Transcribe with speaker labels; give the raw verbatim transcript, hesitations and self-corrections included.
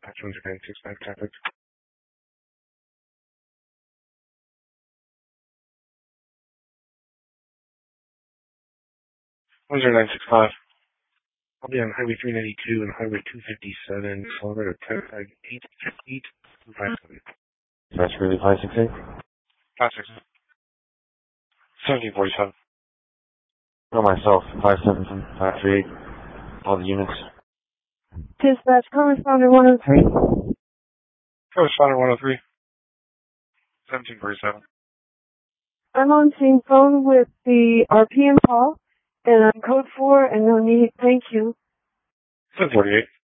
Speaker 1: Patch one zero nine six five traffic. one zero nine six five. I'll be on Highway three ninety-two and Highway two fifty-seven, Colorado ten five eight eight two five seven.
Speaker 2: That's really five six eight?
Speaker 1: five six eight. seventeen forty-seven.
Speaker 2: Go myself, five seven five three eight. All the units.
Speaker 3: Dispatch, correspondent one oh three.
Speaker 1: Correspondent one oh three. seventeen forty-seven.
Speaker 3: I'm on scene phone with the R P M call, and I'm code four and no need, thank you.
Speaker 1: seven forty-eight.